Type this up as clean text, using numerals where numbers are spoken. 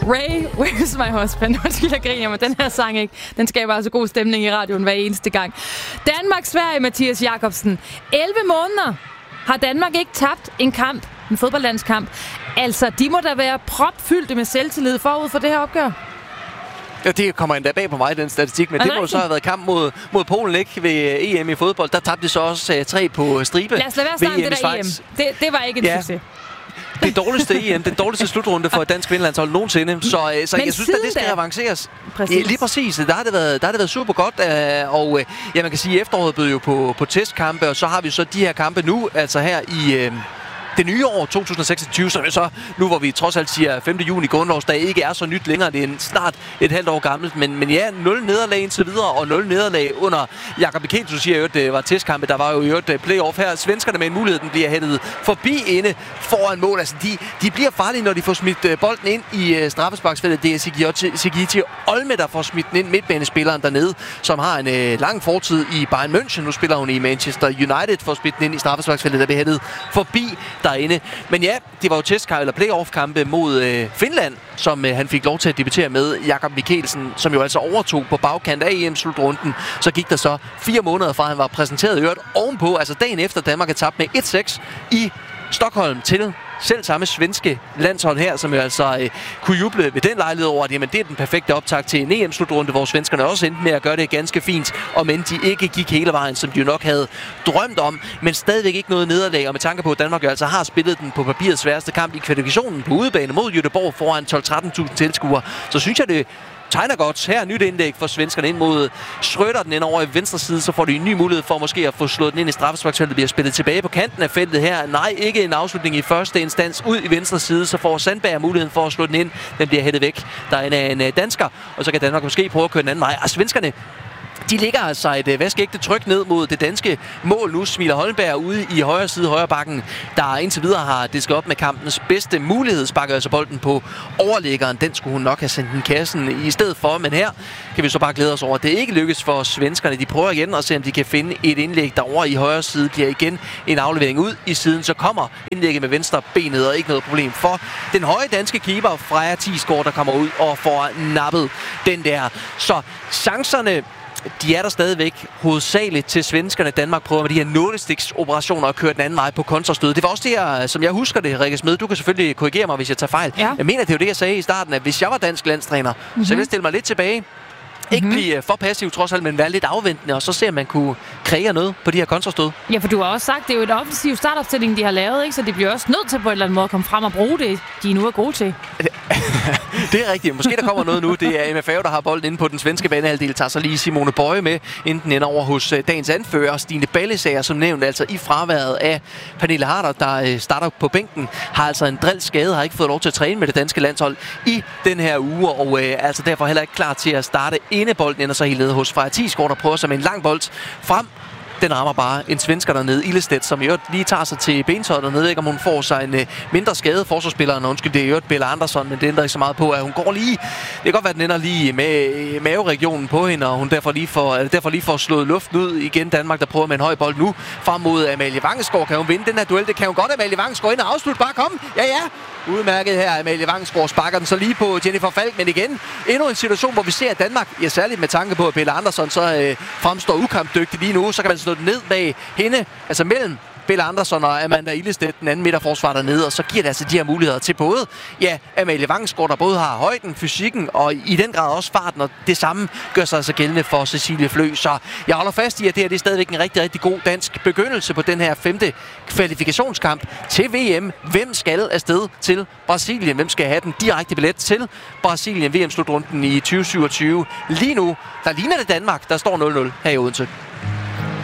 Ray, Where's My Husband? Undskyld, jeg griner, men den her sang ikke. Den skaber altså god stemning i radioen hver eneste gang. Danmark-Sverige, Mathias Jakobsen. 11 måneder har Danmark ikke tabt en kamp, en fodboldlandskamp. Altså, de må da være propfyldte med selvtillid forud for det her opgør. Ja, det kommer endda bag på mig, den statistik, men det må jo så have været kamp mod Polen, ikke? Ved EM i fodbold. Der tabte de så også 3 på stribe. Lad os lade være snart det der EM. Det var ikke en succes. Det dårligste EM, den dårligste slutrunde for dansk kvindelandshold nogensinde. Så jeg synes, at det skal avanceres. Ja, lige præcis. Der har det været super godt. Og ja, man kan sige, at efteråret bød jo på testkampe, og så har vi så de her kampe nu, altså her i det nye år, 2026, som så nu, hvor vi trods alt siger 5. juni grundlovsdag, ikke er så nyt længere. Det er snart et halvt år gammelt. Men ja, 0 nederlag indtil videre, og 0 nederlag under Jakob Mikkelsen. Du siger jo, at det var testkampe. Der var jo et playoff her. Svenskerne med en mulighed, den bliver hættet forbi inde foran mål. Altså, de bliver farlige, når de får smidt bolden ind i straffesparksfeltet. Det er Sigiti Olme, der får smidt den ind, midtbanespilleren dernede, som har en lang fortid i Bayern München. Nu spiller hun i Manchester United, for at smidt den ind i straffesparksfeltet, der bliver hættet forbi derinde. Men ja, det var jo testkamp eller playoff-kampe mod Finland, som han fik lov til at debutere med. Jakob Mikkelsen, som jo altså overtog på bagkant af EM-slutrunden. Så gik der så 4 måneder fra, han var præsenteret i øvrigt ovenpå, altså dagen efter Danmark er tabt med 1-6 i Stockholm til selv samme svenske landshold her, som jo altså kunne juble ved den lejlighed over, at jamen, det er den perfekte optakt til en EM-slutrunde, hvor svenskerne også endte med at gøre det ganske fint, og men de ikke gik hele vejen, som de jo nok havde drømt om, men stadigvæk ikke noget nederlag, og med tanke på, at Danmark jo altså har spillet den på papiret sværeste kamp i kvalifikationen på udebane mod Göteborg foran 12-13.000 tilskuere, så synes jeg, det tegner godt. Her er nyt indlæg for svenskerne ind mod Schröder, den ind over i venstre side, så får de en ny mulighed for måske at få slået den ind i straffesparksfeltet. Bliver spillet tilbage på kanten af feltet her. Nej, ikke en afslutning i første instans ud i venstre side, så får Sandberg muligheden for at slå den ind. Den bliver hættet væk. Der er en dansker, og så kan Danmark måske prøve at køre den anden vej. Og svenskerne, de ligger altså et vaskægte tryk ned mod det danske mål. Nu smiler Holmberg ude i højre side, højre bakken, der indtil videre har disket op med kampens bedste mulighed. Sparker altså bolden på overliggeren. Den skulle hun nok have sendt den kassen i stedet for. Men her kan vi så bare glæde os over, at det ikke lykkes for svenskerne. De prøver igen at se, om de kan finde et indlæg derovre i højre side. Bliver igen en aflevering ud i siden. Så kommer indlægget med venstre benet, og ikke noget problem for den høje danske keeper Freja Tisgaard, der kommer ud og får nappet den der. Så chancerne, de er der stadigvæk hovedsageligt til svenskerne. Danmark prøver med de her nålestiksoperationer at køre den anden vej på kontrastød. Det var også det her, som jeg husker det, Rikke Smed. Du kan selvfølgelig korrigere mig, hvis jeg tager fejl. Ja. Jeg mener, det er jo det, jeg sagde i starten, at hvis jeg var dansk landstræner, så ville jeg stille mig lidt tilbage. Ikke blive for passiv trods alt, men være lidt afventende, og så se, om man kunne kreere noget på de her kontrastød. Ja, for du har også sagt, det er jo et offensivt startopstilling, de har lavet, ikke? Så de bliver også nødt til på en eller anden måde at komme frem og bruge det, de nu er gode til. Det er rigtigt. Måske der kommer noget nu. Det er MFA, der har bolden inde på den svenske banehalvdel. Tager så lige Simone Bøje med, enten ind over hos dagens anfører, Stine Ballesager, som nævnt, altså i fraværet af Pernille Harder, der starter på bænken, har altså en drillskade, har ikke fået lov til at træne med det danske landshold i den her uge, og altså derfor heller ikke klar til at starte bolden ender så helt nede hos Freja Tisgaard, der prøver sig med en lang bold frem. Den rammer bare en svensker dernede, Illestedt, som i øvrigt lige tager sig til bentøjet dernede. Ikke om hun får sig en mindre skade, forsvarsspilleren. Undskyld, det er i øvrigt Bella Andersson, men det ændrer ikke så meget på, at hun går lige. Det kan godt være, at den ender lige med maveregionen på hende, og hun derfor lige får slået luften ud igen. Danmark, der prøver med en høj bold nu frem mod Amalie Vangsgaard. Kan hun vinde den her duel? Det kan hun godt. Amalie Vangsgaard ind og afslutte. Bare kom. Ja. Udmærket her. Amalie Vangsgaard sparker den så lige på Jennifer Falk, men igen endnu en situation, hvor vi ser, at Danmark, ja særligt med tanke på, at Bella Andersson så fremstår ukampdygtig lige nu, så kan man slå den ned bag hende, altså mellem Bella Andersson og Amanda Illestedt, den anden midterforsvar dernede, og så giver det altså de her muligheder til både, ja, Amalie Vangsgaard, der både har højden, fysikken og i den grad også farten, og det samme gør sig altså gældende for Cecilie Flø. Så jeg holder fast i, at det her det er stadigvæk en rigtig, rigtig god dansk begyndelse på den her 5. kvalifikationskamp til VM. Hvem skal afsted til Brasilien? Hvem skal have den direkte billet til Brasilien VM-slutrunden i 2027? Lige nu, der ligner det Danmark, der står 0-0 her i Odense.